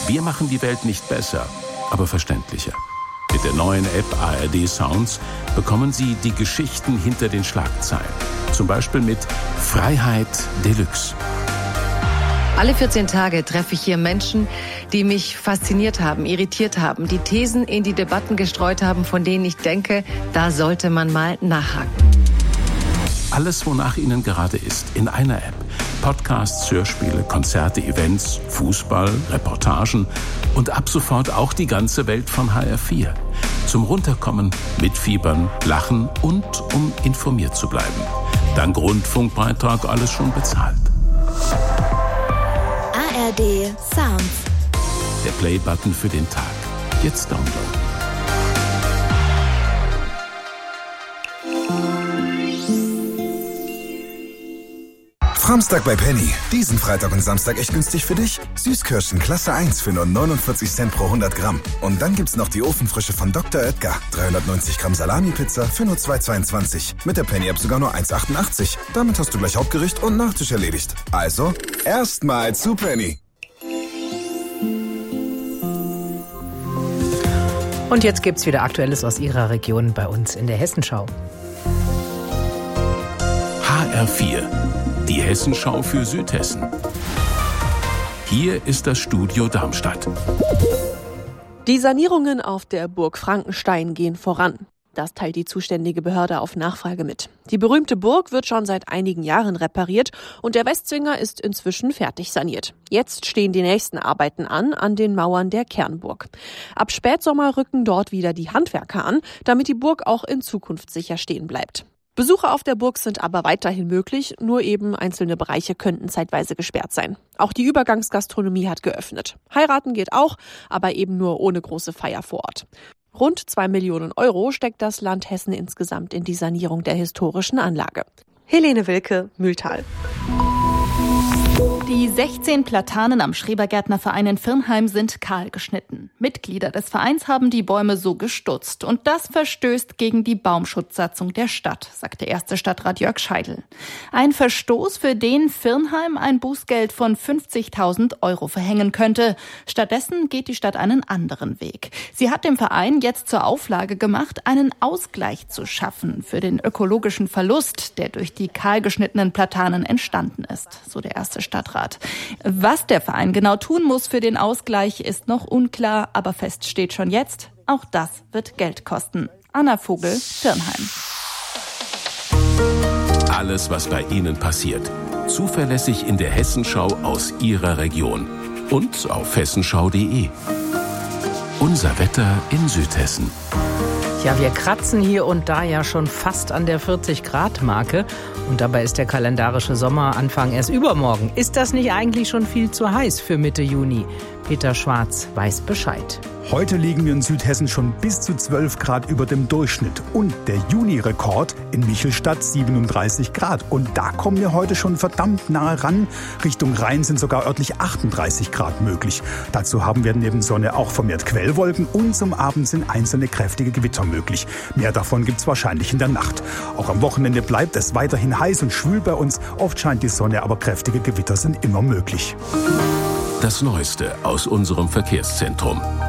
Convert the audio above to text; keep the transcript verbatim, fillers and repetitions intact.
Wir machen die Welt nicht besser, aber verständlicher. Mit der neuen App A R D Sounds bekommen Sie die Geschichten hinter den Schlagzeilen. Zum Beispiel mit Freiheit Deluxe. Alle vierzehn Tage treffe ich hier Menschen, die mich fasziniert haben, irritiert haben, die Thesen in die Debatten gestreut haben, von denen ich denke, da sollte man mal nachhaken. Alles, wonach Ihnen gerade ist, in einer App. Podcasts, Hörspiele, Konzerte, Events, Fußball, Reportagen und ab sofort auch die ganze Welt von H R vier. Zum Runterkommen, mitfiebern, lachen und um informiert zu bleiben. Dank Rundfunkbeitrag alles schon bezahlt. A R D Sounds. Der Play-Button für den Tag. Jetzt downloaden. Samstag bei Penny. Diesen Freitag und Samstag echt günstig für dich. Süßkirschen Klasse eins für nur neunundvierzig Cent pro hundert Gramm. Und dann gibt's noch die Ofenfrische von Doktor Oetker. dreihundertneunzig Gramm Salami-Pizza für nur zwei Euro zweiundzwanzig. Mit der Penny-App sogar nur eins Euro achtundachtzig. Damit hast du gleich Hauptgericht und Nachtisch erledigt. Also, erstmal zu Penny. Und jetzt gibt's wieder Aktuelles aus Ihrer Region bei uns in der Hessenschau. H R vier. Die Hessenschau für Südhessen. Hier ist das Studio Darmstadt. Die Sanierungen auf der Burg Frankenstein gehen voran. Das teilt die zuständige Behörde auf Nachfrage mit. Die berühmte Burg wird schon seit einigen Jahren repariert und der Westzwinger ist inzwischen fertig saniert. Jetzt stehen die nächsten Arbeiten an, an den Mauern der Kernburg. Ab Spätsommer rücken dort wieder die Handwerker an, damit die Burg auch in Zukunft sicher stehen bleibt. Besuche auf der Burg sind aber weiterhin möglich, nur eben einzelne Bereiche könnten zeitweise gesperrt sein. Auch die Übergangsgastronomie hat geöffnet. Heiraten geht auch, aber eben nur ohne große Feier vor Ort. Rund zwei Millionen Euro steckt das Land Hessen insgesamt in die Sanierung der historischen Anlage. Helene Wilke, Mühltal. Die sechzehn Platanen am Schrebergärtnerverein in Virnheim sind kahl geschnitten. Mitglieder des Vereins haben die Bäume so gestutzt. Und das verstößt gegen die Baumschutzsatzung der Stadt, sagte erster Stadtrat Jörg Scheidel. Ein Verstoß, für den Virnheim ein Bußgeld von fünfzigtausend Euro verhängen könnte. Stattdessen geht die Stadt einen anderen Weg. Sie hat dem Verein jetzt zur Auflage gemacht, einen Ausgleich zu schaffen für den ökologischen Verlust, der durch die kahl geschnittenen Platanen entstanden ist, so der erste Stadtrat. Was der Verein genau tun muss für den Ausgleich, ist noch unklar, aber fest steht schon jetzt, auch das wird Geld kosten. Anna Vogel, Virnheim. Alles, was bei Ihnen passiert, zuverlässig in der Hessenschau aus Ihrer Region und auf hessenschau punkt de. Unser Wetter in Südhessen. Ja, wir kratzen hier und da ja schon fast an der vierzig Grad Marke. Und dabei ist der kalendarische Sommeranfang erst übermorgen. Ist das nicht eigentlich schon viel zu heiß für Mitte Juni? Peter Schwarz weiß Bescheid. Heute liegen wir in Südhessen schon bis zu zwölf Grad über dem Durchschnitt. Und der Juni-Rekord in Michelstadt siebenunddreißig Grad. Und da kommen wir heute schon verdammt nahe ran. Richtung Rhein sind sogar örtlich achtunddreißig Grad möglich. Dazu haben wir neben Sonne auch vermehrt Quellwolken und zum Abend sind einzelne kräftige Gewitter möglich. Mehr davon gibt's wahrscheinlich in der Nacht. Auch am Wochenende bleibt es weiterhin heiß und schwül bei uns. Oft scheint die Sonne, aber kräftige Gewitter sind immer möglich. Das Neueste aus unserem Verkehrszentrum.